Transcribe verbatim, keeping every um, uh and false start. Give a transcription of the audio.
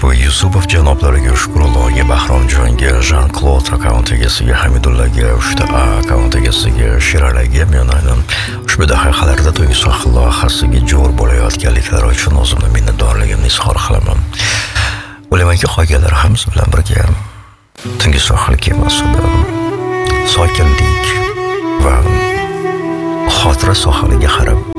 Bu Yusupov janoblariga, Shukrulloga, Bahromjonga, Jean-Claude akkaunt egasiga, Hamidullaga, uchta A akkaunt egasiga, Shiralaga men aynan ushbu daqiqalarda tungi sohil loyihasiga jo'r bo'layotganliklari uchun o'zimni minnatdorligimni izhor qilaman. O'ylaymanki, qolganlar ham siz bilan birga tungi sohil kemasida sokinlik va xotira sohiliga qarab